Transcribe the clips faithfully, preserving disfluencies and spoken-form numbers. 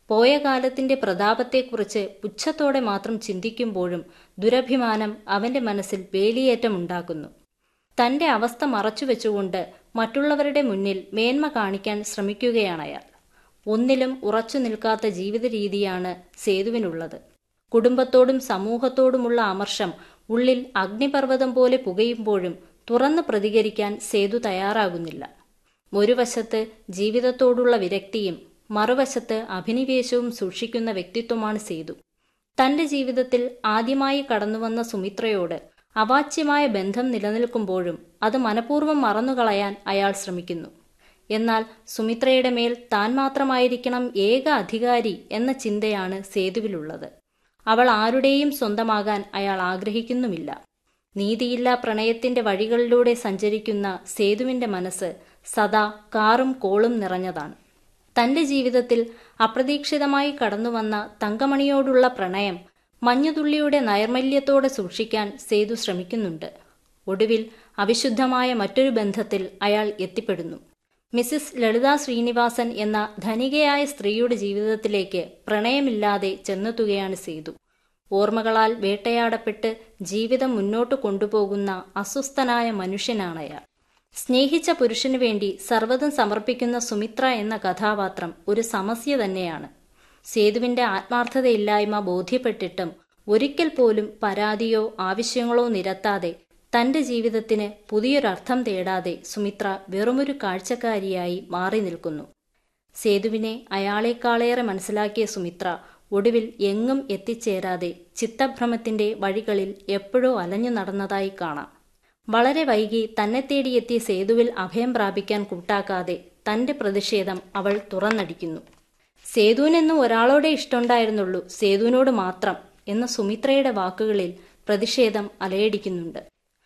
പോയ കാലത്തിന്റെ പ്രതാപത്തെക്കുറിച്ച് പുച്ഛത്തോടെ മാത്രം ചിന്തിക്കുമ്പോഴും ദുരഭിമാനം അവന്റെ മനസ്സിൽ വേലിയേറ്റമുണ്ടാക്കുന്നു. തന്റെ അവസ്ഥ മറച്ചുവെച്ചുകൊണ്ട് മറ്റുള്ളവരുടെ മുന്നിൽ മേന്മ കാണിക്കാൻ ശ്രമിക്കുകയാണയാൾ. ഒന്നിലും ഉറച്ചു നിൽക്കാത്ത ജീവിത രീതിയാണ് സേതുവിനുള്ളത്. കുടുംബത്തോടും സമൂഹത്തോടുമുള്ള അമർഷം ഉള്ളിൽ അഗ്നിപർവ്വതം പോലെ പുകയുമ്പോഴും തുറന്ന് പ്രതികരിക്കാൻ സേതു തയ്യാറാകുന്നില്ല. ഒരു വശത്ത് ജീവിതത്തോടുള്ള വിരക്തിയും മറുവശത്ത് അഭിനിവേശവും സൂക്ഷിക്കുന്ന വ്യക്തിത്വമാണ് സേതു. തന്റെ ജീവിതത്തിൽ ആദ്യമായി കടന്നുവന്ന സുമിത്രയോട് അവാച്യമായ ബന്ധം നിലനിൽക്കുമ്പോഴും അത് മനഃപൂർവ്വം മറന്നുകളയാൻ അയാൾ ശ്രമിക്കുന്നു. എന്നാൽ സുമിത്രയുടെ മേൽ താൻ മാത്രമായിരിക്കണം ഏക അധികാരി എന്ന ചിന്തയാണ് സേതുവിലുള്ളത്. അവൾ ആരുടെയും സ്വന്തമാകാൻ അയാൾ ആഗ്രഹിക്കുന്നുമില്ല. നീതിയില്ലാ പ്രണയത്തിന്റെ വഴികളിലൂടെ സഞ്ചരിക്കുന്ന സേതുവിന്റെ മനസ്സ് സദാ കാറും കോളും നിറഞ്ഞതാണ്. തന്റെ ജീവിതത്തിൽ അപ്രതീക്ഷിതമായി കടന്നുവന്ന തങ്കമണിയോടുള്ള പ്രണയം മഞ്ഞുതുള്ളിയുടെ നൈർമല്യത്തോടെ സൂക്ഷിക്കാൻ സേതു ശ്രമിക്കുന്നുണ്ട്. ഒടുവിൽ അവിശുദ്ധമായ മറ്റൊരു ബന്ധത്തിൽ അയാൾ എത്തിപ്പെടുന്നു. മിസ്സിസ് ലളിത ശ്രീനിവാസൻ എന്ന ധനികയായ സ്ത്രീയുടെ ജീവിതത്തിലേക്ക് പ്രണയമില്ലാതെ ചെന്നെത്തുകയാണ് സേതു. ഓർമ്മകളാൽ വേട്ടയാടപ്പെട്ട് ജീവിതം മുന്നോട്ടു കൊണ്ടുപോകുന്ന അസ്വസ്ഥനായ മനുഷ്യനാണയാൾ. സ്നേഹിച്ച പുരുഷനു വേണ്ടി സർവ്വതും സമർപ്പിക്കുന്ന സുമിത്ര എന്ന കഥാപാത്രം ഒരു സമസ്യ തന്നെയാണ്. സേതുവിന്റെ ആത്മാർത്ഥതയില്ലായ്മ ബോധ്യപ്പെട്ടിട്ടും ഒരിക്കൽ പോലും പരാതിയോ ആവശ്യങ്ങളോ നിരത്താതെ തന്റെ ജീവിതത്തിന് പുതിയൊരർത്ഥം തേടാതെ സുമിത്ര വെറുമൊരു കാഴ്ചക്കാരിയായി മാറി നിൽക്കുന്നു. സേതുവിനെ അയാളെക്കാളേറെ മനസ്സിലാക്കിയ സുമിത്ര ഒടുവിൽ എങ്ങും എത്തിച്ചേരാതെ ചിത്തഭ്രമത്തിന്റെ വഴികളിൽ എപ്പോഴോ അലഞ്ഞു നടന്നതായി കാണാം. വളരെ വൈകി തന്നെ തേടിയെത്തിയ സേതുവിൽ അഭയം പ്രാപിക്കാൻ കൂട്ടാക്കാതെ തന്റെ പ്രതിഷേധം അവൾ തുറന്നടിക്കുന്നു. സേതുവിനെന്നും ഒരാളോടെ ഇഷ്ടമുണ്ടായിരുന്നുള്ളൂ, സേതുവിനോട് മാത്രം എന്ന സുമിത്രയുടെ വാക്കുകളിൽ പ്രതിഷേധം അലയടിക്കുന്നുണ്ട്.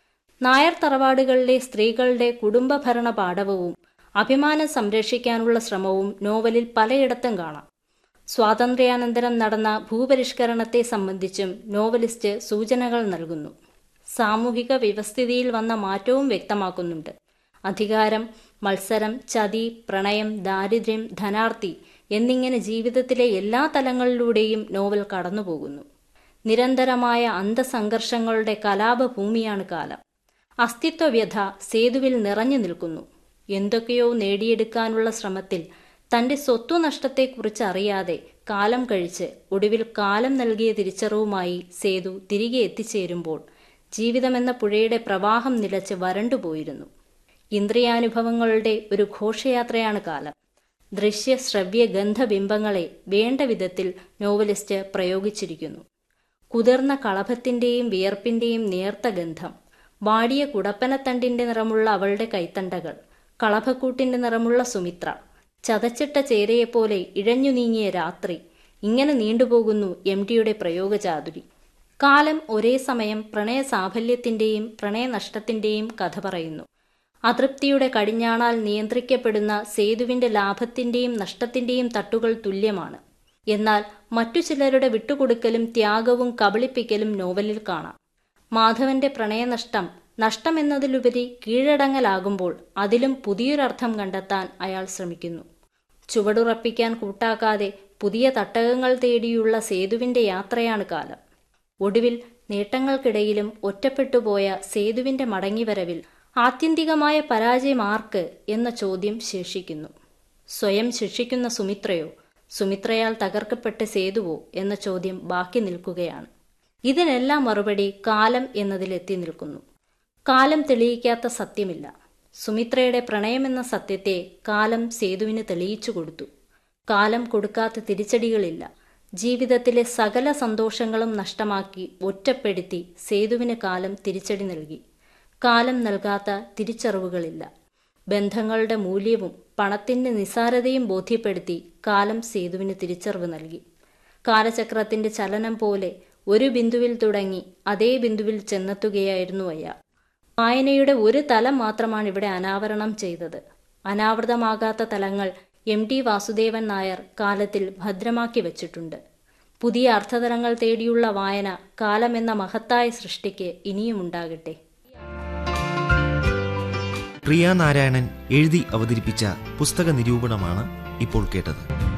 നായർ തറവാടുകളിലെ സ്ത്രീകളുടെ കുടുംബഭരണ പാടവവും അഭിമാനം സംരക്ഷിക്കാനുള്ള ശ്രമവും നോവലിൽ പലയിടത്തും കാണാം. സ്വാതന്ത്ര്യാനന്തരം നടന്ന ഭൂപരിഷ്കരണത്തെ സംബന്ധിച്ചും നോവലിസ്റ്റ് സൂചനകൾ നൽകുന്നു. സാമൂഹിക വ്യവസ്ഥിതിയിൽ വന്ന മാറ്റവും വ്യക്തമാക്കുന്നുണ്ട്. അധികാരം, മത്സരം, ചതി, പ്രണയം, ദാരിദ്ര്യം, ധനാർത്തി എന്നിങ്ങനെ ജീവിതത്തിലെ എല്ലാ തലങ്ങളിലൂടെയും നോവൽ കടന്നുപോകുന്നു. നിരന്തരമായ അന്തസംഘർഷങ്ങളുടെ കലാപഭൂമിയാണ് കാലം. അസ്തിത്വവ്യഥ സേതുവിൽ നിറഞ്ഞു നിൽക്കുന്നു. എന്തൊക്കെയോ നേടിയെടുക്കാനുള്ള ശ്രമത്തിൽ തന്റെ സ്വത്തുനഷ്ടത്തെക്കുറിച്ച് അറിയാതെ കാലം കഴിച്ച് ഒടുവിൽ കാലം നൽകിയ തിരിച്ചറിവുമായി സേതു തിരികെ എത്തിച്ചേരുമ്പോൾ ജീവിതമെന്ന പുഴയുടെ പ്രവാഹം നിലച്ച് വരണ്ടുപോയിരുന്നു. ഇന്ദ്രിയാനുഭവങ്ങളുടെ ഒരു ഘോഷയാത്രയാണ് കാലം. ദൃശ്യ ശ്രവ്യ ഗന്ധബിംബങ്ങളെ വേണ്ട വിധത്തിൽ നോവലിസ്റ്റ് പ്രയോഗിച്ചിരിക്കുന്നു. കുതിർന്ന കളഭത്തിന്റെയും വിയർപ്പിന്റെയും നേർത്ത ഗന്ധം, വാടിയ കുടപ്പനത്തണ്ടിന്റെ നിറമുള്ള അവളുടെ കൈത്തണ്ടകൾ, കളഭക്കൂട്ടിന്റെ നിറമുള്ള സുമിത്ര, ചതച്ചിട്ട ചേരയെപ്പോലെ ഇഴഞ്ഞു നീങ്ങിയ രാത്രി, ഇങ്ങനെ നീണ്ടുപോകുന്നു എം ടിയുടെ പ്രയോഗചാതുരി. കാലം ഒരേ സമയം പ്രണയ സാഫല്യത്തിന്റെയും പ്രണയനഷ്ടത്തിന്റെയും കഥ പറയുന്നു. അതൃപ്തിയുടെ കടിഞ്ഞാണാൽ നിയന്ത്രിക്കപ്പെടുന്ന സേതുവിന്റെ ലാഭത്തിന്റെയും നഷ്ടത്തിന്റെയും തട്ടുകൾ തുല്യമാണ്. എന്നാൽ മറ്റു ചിലരുടെ വിട്ടുകൊടുക്കലും ത്യാഗവും കബളിപ്പിക്കലും നോവലിൽ കാണാം. മാധവന്റെ പ്രണയനഷ്ടം നഷ്ടമെന്നതിലുപരി കീഴടങ്ങലാകുമ്പോൾ അതിലും പുതിയൊരർത്ഥം കണ്ടെത്താൻ അയാൾ ശ്രമിക്കുന്നു. ചുവടുറപ്പിക്കാൻ കൂട്ടാക്കാതെ പുതിയ തട്ടകങ്ങൾ തേടിയുള്ള സേതുവിന്റെ യാത്രയാണ് കാലം. ഒടുവിൽ നേട്ടങ്ങൾക്കിടയിലും ഒറ്റപ്പെട്ടുപോയ സേതുവിന്റെ മടങ്ങിവരവിൽ ആത്യന്തികമായ പരാജയം ആർക്ക് എന്ന ചോദ്യം ശേഷിക്കുന്നു. സ്വയം ശിക്ഷിക്കുന്ന സുമിത്രയോ, സുമിത്രയാൽ തകർക്കപ്പെട്ട സേതുവോ എന്ന ചോദ്യം ബാക്കി നിൽക്കുകയാണ്. ഇതിനെല്ലാം മറുപടി കാലം എന്നതിലെത്തി നിൽക്കുന്നു. കാലം തെളിയിക്കാത്ത സത്യമില്ല. സുമിത്രയുടെ പ്രണയമെന്ന സത്യത്തെ കാലം സേതുവിന് തെളിയിച്ചു കൊടുത്തു. കാലം കൊടുക്കാത്ത തിരിച്ചടികളില്ല. ജീവിതത്തിലെ സകല സന്തോഷങ്ങളും നഷ്ടമാക്കി ഒറ്റപ്പെടുത്തി സേതുവിന് കാലം തിരിച്ചടി നൽകി. കാലം നൽകാത്ത തിരിച്ചറിവുകളില്ല. ബന്ധങ്ങളുടെ മൂല്യവും പണത്തിന്റെ നിസാരതയും ബോധ്യപ്പെടുത്തി കാലം സേതുവിന് തിരിച്ചറിവ് നൽകി. കാലചക്രത്തിന്റെ ചലനം പോലെ ഒരു ബിന്ദുവിൽ തുടങ്ങി അതേ ബിന്ദുവിൽ ചെന്നെത്തുകയായിരുന്നു അയാൾ. വായനയുടെ ഒരു തലം മാത്രമാണ് ഇവിടെ അനാവരണം ചെയ്തത്. അനാവൃതമാകാത്ത തലങ്ങൾ എം ടി വാസുദേവൻ നായർ കാലത്തിൽ ഭദ്രമാക്കി വച്ചിട്ടുണ്ട്. പുതിയ അർത്ഥതലങ്ങൾ തേടിയുള്ള വായന കാലമെന്ന മഹത്തായ സൃഷ്ടിക്ക് ഇനിയും ഉണ്ടാകട്ടെ. പ്രിയ നാരായണൻ എഴുതി അവതരിപ്പിച്ച പുസ്തക നിരൂപണമാണ് ഇപ്പോൾ കേട്ടത്.